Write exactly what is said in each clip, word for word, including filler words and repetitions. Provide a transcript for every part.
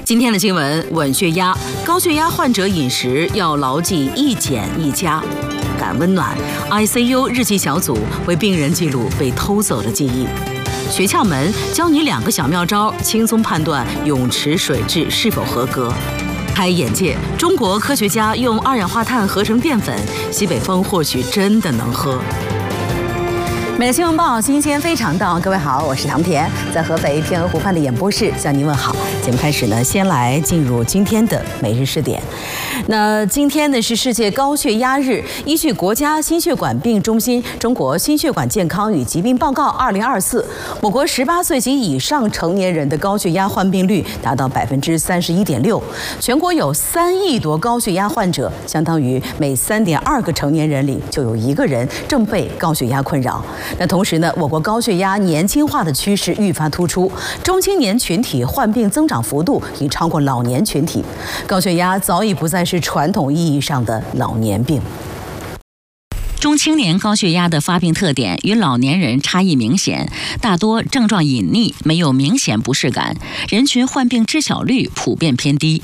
今天的新闻：稳血压，高血压患者饮食要牢记一减一加。感温暖 ，I C U 日记小组为病人记录被偷走的记忆。学窍门，教你两个小妙招，轻松判断泳池水质是否合格。开眼界，中国科学家用二氧化碳合成淀粉，西北风或许真的能喝。每日新闻报，新鲜非常到，各位好，我是唐田，在合肥天鹅湖畔的演播室向您问好。节目开始呢，先来进入今天的每日试点。那今天呢是世界高血压日，依据国家心血管病中心《中国心血管健康与疾病报告二零二四》，我国十八岁及以上成年人的高血压患病率达到百分之三十一点六，全国有三亿多高血压患者，相当于每三点二个成年人里就有一个人正被高血压困扰。那同时呢，我国高血压年轻化的趋势愈发突出，中青年群体患病增长幅度已超过老年群体，高血压早已不再是传统意义上的老年病。 中青年高血压的发病特点与老年人差异明显，大多症状隐匿，没有明显不适感，人群患病知晓率普遍偏低。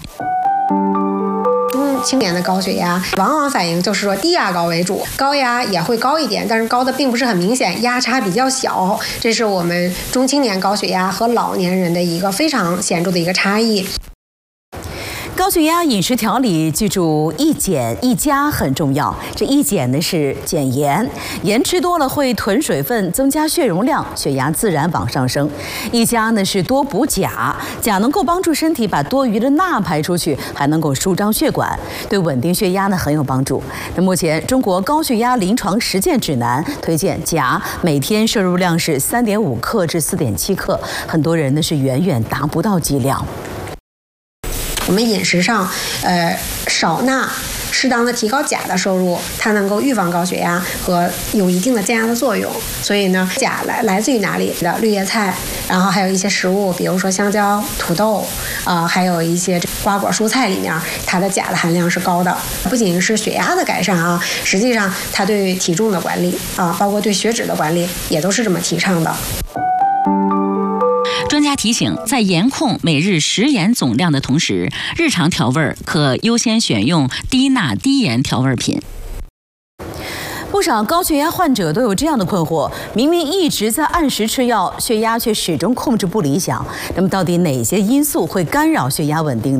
青年的高血压往往反映就是说低压高为主，高压也会高一点，但是高的并不是很明显，压差比较小，这是我们中青年高血压和老年人的一个非常显著的一个差异。 高血压饮食调理，记住一减一加很重要。这一减呢是减盐，盐吃多了会囤水分，增加血容量，血压自然往上升。一加呢是多补钾，钾能够帮助身体把多余的钠排出去，还能够舒张血管，对稳定血压呢很有帮助。那目前中国高血压临床实践指南推荐钾每天摄入量是三点五克至四点七克，很多人呢是远远达不到剂量。 我们饮食上，呃，少钠，适当的提高钾的摄入，它能够预防高血压和有一定的降压的作用。所以呢，钾来来自于哪里的？绿叶菜，然后还有一些食物，比如说香蕉、土豆，啊、呃，还有一些瓜果蔬菜里面，它的钾的含量是高的。不仅是血压的改善啊，实际上它对体重的管理啊，包括对血脂的管理，也都是这么提倡的。 专家提醒，在严控每日食盐总量的同时，日常调味可优先选用低钠低盐调味品。 不少高血压患者都有这样的困惑：明明一直在按时吃药，血压却始终控制不理想。那么，到底哪些因素会干扰血压稳定呢？